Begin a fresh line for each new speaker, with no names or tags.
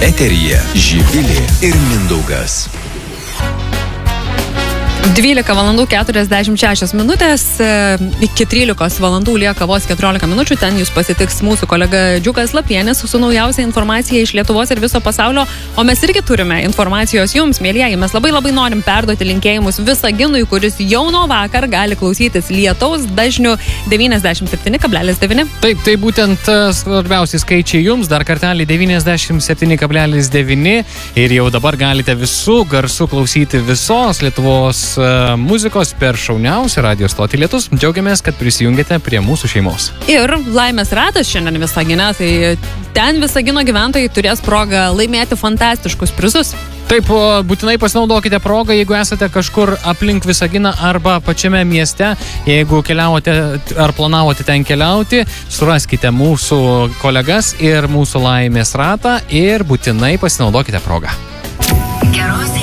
Eteryje Živilė ir Mindaugas.
12 valandų 46 minutės, iki 13 valandų lieka vos 14 minučių, ten jūs pasitiks mūsų kolega Džiugas Lapienis su naujausia informacija iš Lietuvos ir viso pasaulio, o mes irgi turime informacijos jums, mėlyjeji, mes labai norim perduoti linkėjimus Visaginui, kuris jau nuo vakar gali klausytis lietaus dažnių 97,9.
Taip, tai būtent svarbiausi skaičiai jums, dar kartelį 97,9 ir jau dabar galite visų garsų klausyti visos Lietuvos muzikos per šauniausią radijo stotį Lietus. Džiaugiamės, kad prisijungėte prie mūsų šeimos.
Ir laimės ratas šiandien Visagine, tai ten Visagino gyventojai turės progą laimėti fantastiškus prizus.
Taip, būtinai pasinaudokite progą, jeigu esate kažkur aplink Visaginą arba pačiame mieste, jeigu keliavote ar planavote ten keliauti, suraskite mūsų kolegas ir mūsų laimės ratą ir būtinai pasinaudokite progą.
Geros